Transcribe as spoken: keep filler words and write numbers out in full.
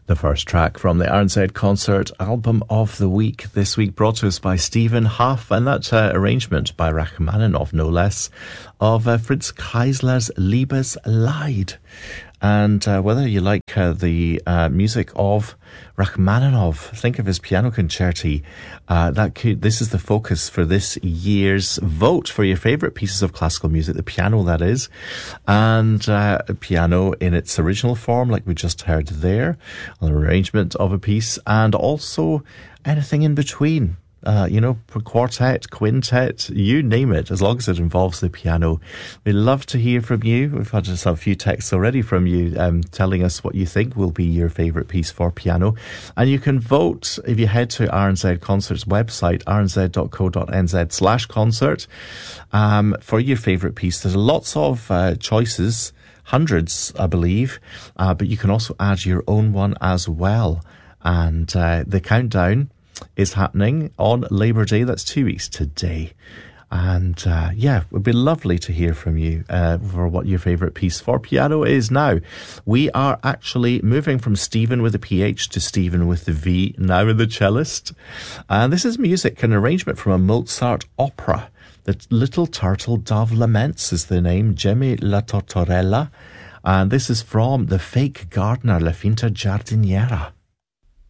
The first track from the R N Z Concert Album of the Week, this week brought to us by Stephen Huff, and that uh, arrangement by Rachmaninoff, no less, of uh, Fritz Kreisler's Liebeslied. And uh, whether you like uh, the uh, music of Rachmaninoff, think of his piano concerti. Uh, that could, this is the focus for this year's vote for your favourite pieces of classical music, the piano, that is. And uh, piano in its original form, like we just heard there, an arrangement of a piece, and also anything in between. Uh, you know, quartet, quintet, you name it, as long as it involves the piano. We'd love to hear from you. We've had just a few texts already from you um, telling us what you think will be your favourite piece for piano. And you can vote if you head to R N Z Concert's website, r n z dot co dot n z slash concert, um, for your favourite piece. There's lots of uh, choices, hundreds, I believe, uh, but you can also add your own one as well. And uh, the countdown is happening on Labour Day. That's two weeks today. And uh, yeah, it would be lovely to hear from you uh, for what your favourite piece for piano is now. We are actually moving from Stephen with a P H to Stephen with the V, now in the cellist. And this is music, an arrangement from a Mozart opera. The Little Turtle Dove Laments is the name, Gemmi la Tortorella. And this is from The Fake Gardener, La Finta Giardiniera.